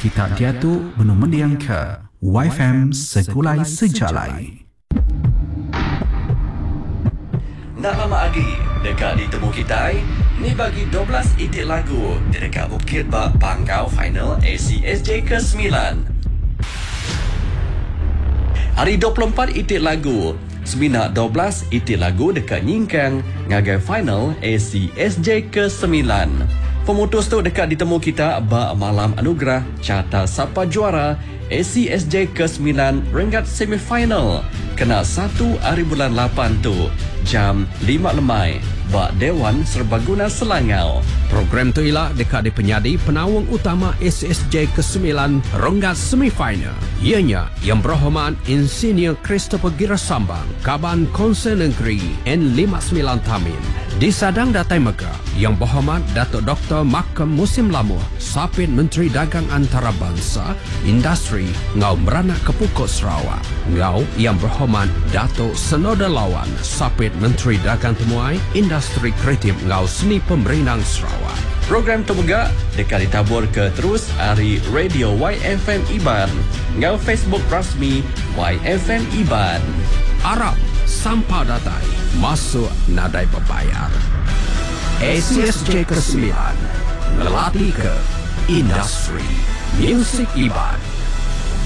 kita diatu menu mendiang ke YFM Sekulai Sejalai. Nak lama lagi dekat ditemu kita ni bagi 12 itik lagu di dekat Bukit Bak Pangkau final ACSJ ke-9. Hari 24 itik lagu Seminak 12 itik lagu dekat Nyingkang ngagai final ACSJ ke-9. Pemutus tu dekat ditemu kita bak malam anugerah carta siapa juara ACSJ ke-9 Renggat semifinal. Kena 1 hari bulan 8 tu jam 5 lemai bak Dewan Serbaguna Selangau. Program tu ialah dekat di penyadi penawang utama ACSJ ke-9 Renggat semifinal. Ianya Yang Berhormat Insinyur Christopher Girasambang, Kaban Konsen Negeri N59 Tamin. Disadang Datai Mega Yang Berhormat Datuk Dr. Makam Musim Lamuh, Sapit Menteri Dagang Antarabangsa, Industri Ngau Meranak Kepukut Sarawak. Ngau Yang Berhormat Datuk Senoda Lawan, Sapit Menteri Dagang Temuai, Industri Kreatif Ngau Seni Pemerintah Sarawak. Program Temuga dekat ditabur ke terus hari Radio YFM Iban ngau Facebook rasmi YFM Iban. Arab sampah datai masuk nadai berbayar. ACSJ ke-9 melatih ke industri muzik Iban.